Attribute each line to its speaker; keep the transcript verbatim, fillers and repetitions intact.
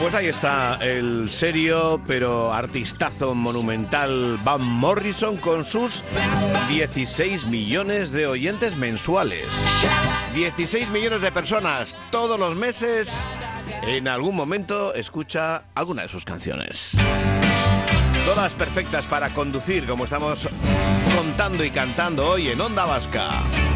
Speaker 1: Pues ahí está el serio pero artistazo monumental Van Morrison con sus dieciséis millones de oyentes mensuales. dieciséis millones de personas todos los meses en algún momento escucha alguna de sus canciones. Todas perfectas para conducir, como estamos contando y cantando hoy en Onda Vasca.